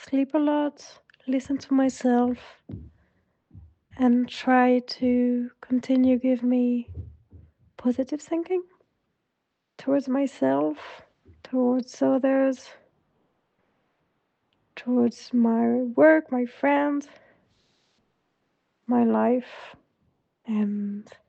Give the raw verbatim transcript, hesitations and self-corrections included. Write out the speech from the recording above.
sleep a lot, listen to myself, and try to continue give me positive thinking towards myself, towards others, towards my work, my friends, my life, and